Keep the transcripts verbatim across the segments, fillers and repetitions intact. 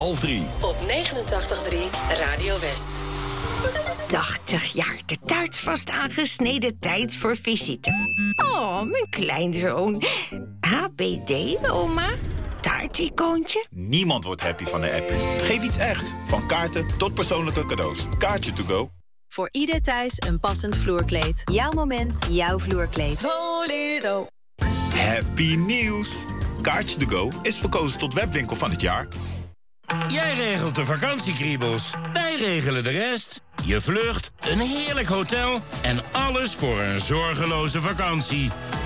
Half drie. Op negenentachtig komma drie Radio West. tachtig jaar, de taart vast aangesneden, tijd voor visite. Oh, mijn kleinzoon. H B D, oma? Taarticoontje? Niemand wordt happy van een appie. Geef iets echt. Van kaarten tot persoonlijke cadeaus. Kaartje to go. Voor ieder thuis een passend vloerkleed. Jouw moment, jouw vloerkleed. Solido. Happy nieuws. Kaartje to go is verkozen tot webwinkel van het jaar. Jij regelt de vakantiekriebels. Wij regelen de rest. Je vlucht, een heerlijk hotel en alles voor een zorgeloze vakantie.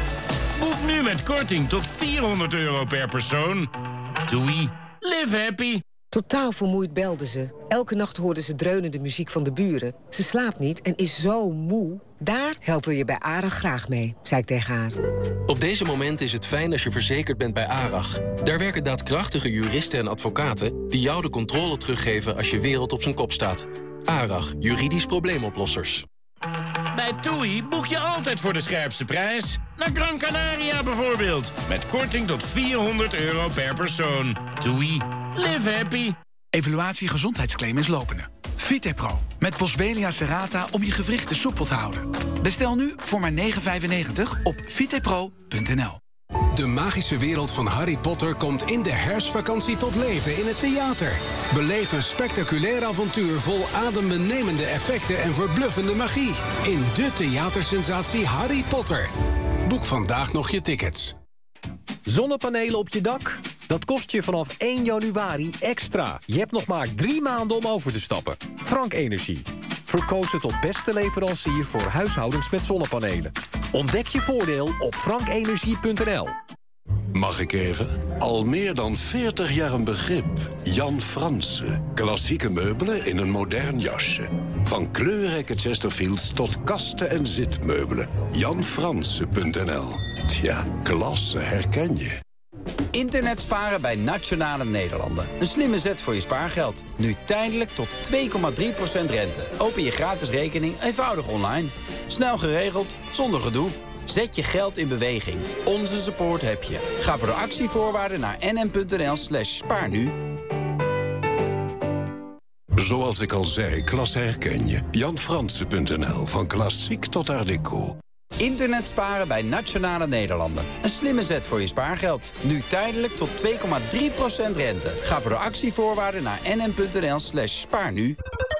Boek nu met korting tot vierhonderd euro per persoon. Doei, live happy. Totaal vermoeid belde ze. Elke nacht hoorde ze dreunende muziek van de buren. Ze slaapt niet en is zo moe. Daar helpen we je bij ARAG graag mee, zei ik tegen haar. Op deze momenten is het fijn als je verzekerd bent bij ARAG. Daar werken daadkrachtige juristen en advocaten die jou de controle teruggeven als je wereld op zijn kop staat. ARAG, juridisch probleemoplossers. Bij TUI boek je altijd voor de scherpste prijs. Naar Gran Canaria bijvoorbeeld. Met korting tot vierhonderd euro per persoon. TUI, live happy. Evaluatie gezondheidsclaim is lopende. Vitepro, met Boswellia serrata om je gewrichten soepel te houden. Bestel nu voor maar negen vijfennegentig op vitepro punt n l. De magische wereld van Harry Potter komt in de herfstvakantie tot leven in het theater. Beleef een spectaculair avontuur vol adembenemende effecten en verbluffende magie. In de theatersensatie Harry Potter. Boek vandaag nog je tickets. Zonnepanelen op je dak? Dat kost je vanaf één januari extra. Je hebt nog maar drie maanden om over te stappen. Frank Energie. Verkozen tot beste leverancier voor huishoudens met zonnepanelen. Ontdek je voordeel op frankenergie punt n l. Mag ik even? Al meer dan veertig jaar een begrip. Jan Fransen. Klassieke meubelen in een modern jasje. Van kleurrijke Chesterfields tot kasten en zitmeubelen. jan fransen punt n l. Tja, klasse herken je. Internet sparen bij Nationale Nederlanden. Een slimme zet voor je spaargeld. Nu tijdelijk tot twee komma drie procent rente. Open je gratis rekening eenvoudig online. Snel geregeld, zonder gedoe. Zet je geld in beweging. Onze support heb je. Ga voor de actievoorwaarden naar nm.nl slash spaar nu. Zoals ik al zei, klasse herken je. jan fransen punt n l. Van klassiek tot art déco. Internet sparen bij Nationale Nederlanden. Een slimme zet voor je spaargeld. Nu tijdelijk tot twee komma drie procent rente. Ga voor de actievoorwaarden naar nm.nl slash spaar nu.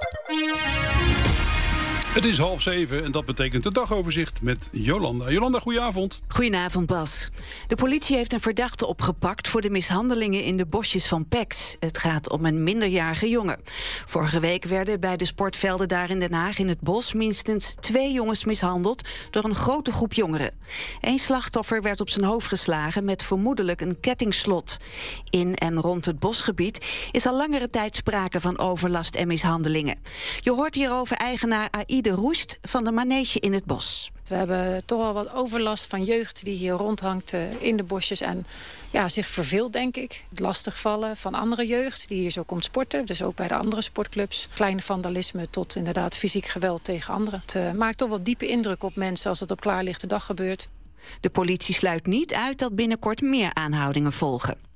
Het is half zeven en dat betekent het dagoverzicht met Jolanda. Jolanda, goedenavond. Goedenavond, Bas. De politie heeft een verdachte opgepakt voor de mishandelingen in de bosjes van Pex. Het gaat om een minderjarige jongen. Vorige week werden bij de sportvelden daar in Den Haag in het bos minstens twee jongens mishandeld door een grote groep jongeren. Eén slachtoffer werd op zijn hoofd geslagen met vermoedelijk een kettingslot. In en rond het bosgebied is al langere tijd sprake van overlast en mishandelingen. Je hoort hierover eigenaar Aïde Roest van de manege in het bos. We hebben toch wel wat overlast van jeugd die hier rondhangt uh, in de bosjes en ja, zich verveelt, denk ik. Het lastigvallen van andere jeugd die hier zo komt sporten. Dus ook bij de andere sportclubs. Kleine vandalisme tot inderdaad fysiek geweld tegen anderen. Het uh, maakt toch wel diepe indruk op mensen als het op klaarlichte dag gebeurt. De politie sluit niet uit dat binnenkort meer aanhoudingen volgen.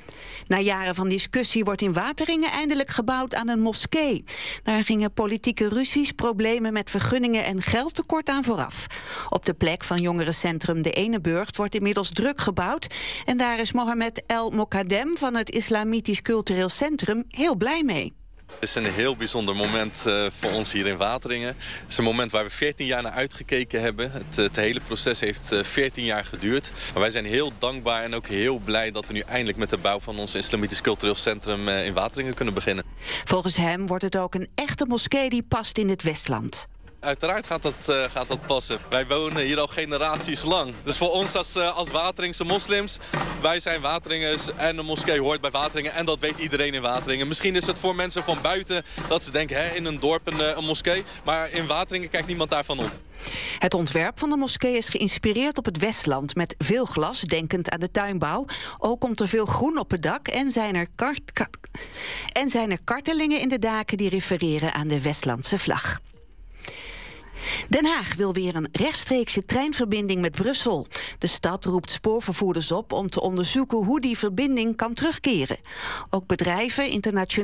Na jaren van discussie wordt in Wateringen eindelijk gebouwd aan een moskee. Daar gingen politieke ruzies, problemen met vergunningen en geldtekort aan vooraf. Op de plek van jongerencentrum De Eneburgt wordt inmiddels druk gebouwd. En daar is Mohamed El Mokadem van het Islamitisch Cultureel Centrum heel blij mee. Het is een heel bijzonder moment uh, voor ons hier in Wateringen. Het is een moment waar we veertien jaar naar uitgekeken hebben. Het, het hele proces heeft uh, veertien jaar geduurd. Maar wij zijn heel dankbaar en ook heel blij dat we nu eindelijk met de bouw van ons Islamitisch Cultureel Centrum uh, in Wateringen kunnen beginnen. Volgens hem wordt het ook een echte moskee die past in het Westland. Uiteraard gaat dat, uh, gaat dat passen. Wij wonen hier al generaties lang. Dus voor ons als, uh, als Wateringse moslims, wij zijn Wateringers en een moskee hoort bij Wateringen. En dat weet iedereen in Wateringen. Misschien is het voor mensen van buiten dat ze denken, hè, in een dorp een, een moskee. Maar in Wateringen kijkt niemand daarvan op. Het ontwerp van de moskee is geïnspireerd op het Westland met veel glas, denkend aan de tuinbouw. Ook komt er veel groen op het dak en zijn er, kart, kart, en zijn er kartelingen in de daken die refereren aan de Westlandse vlag. Den Haag wil weer een rechtstreekse treinverbinding met Brussel. De stad roept spoorvervoerders op om te onderzoeken hoe die verbinding kan terugkeren. Ook bedrijven, internationale